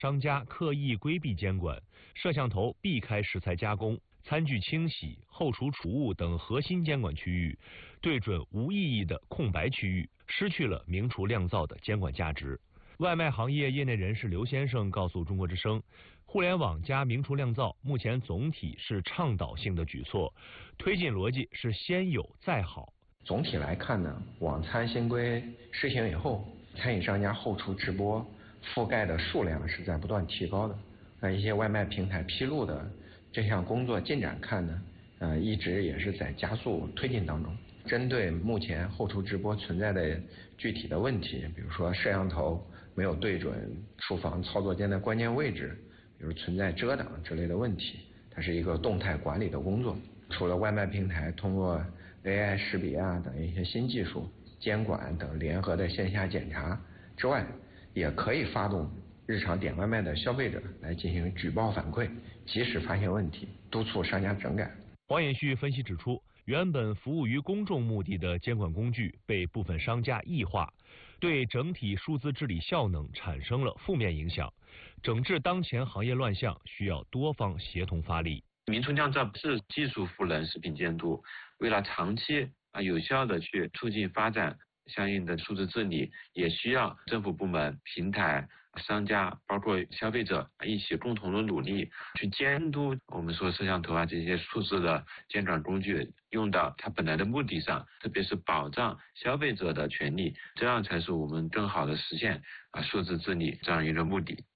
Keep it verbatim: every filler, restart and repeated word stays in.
商家刻意规避监管，摄像头避开食材加工、餐具清洗、后厨储物等核心监管区域，对准无意义的空白区域，失去了明厨亮灶的监管价值。外卖行业业内人士刘先生告诉中国之声，互联网加明厨亮灶目前总体是倡导性的举措，推进逻辑是先有再好。 总体来看呢，网餐新规施行以后，餐饮商家后厨直播覆盖的数量是在不断提高的。那一些外卖平台披露的这项工作进展看呢，呃，一直也是在加速推进当中。针对目前后厨直播存在的具体的问题，比如说摄像头没有对准厨房操作间的关键位置，比如存在遮挡之类的问题，它是一个动态管理的工作。除了外卖平台通过 A I 识别啊等一些新技术、监管等联合的线下检查之外，也可以发动日常点外卖的消费者来进行举报反馈，及时发现问题，督促商家整改。 黄延旭分析指出，原本服务于公众目的的监管工具被部分商家异化，对整体数字治理效能产生了负面影响。整治当前行业乱象需要多方协同发力。 明厨亮灶是技术赋能食品监督，为了长期啊有效的去促进发展相应的数字治理，也需要政府部门、平台、商家，包括消费者一起共同的努力，去监督我们说摄像头啊这些数字的监管工具用到它本来的目的上，特别是保障消费者的权利，这样才是我们更好的实现啊数字治理这样一个目的。